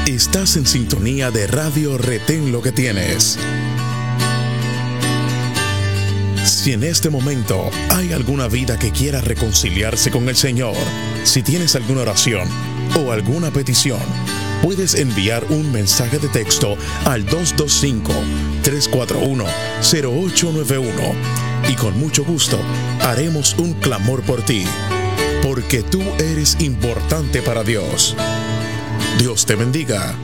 Estás en sintonía de Radio Retén Lo que Tienes. Si en este momento hay alguna vida que quiera reconciliarse con el Señor, si tienes alguna oración o alguna petición, puedes enviar un mensaje de texto al 225-341-0891 y con mucho gusto haremos un clamor por ti, porque tú eres importante para Dios. Dios te bendiga.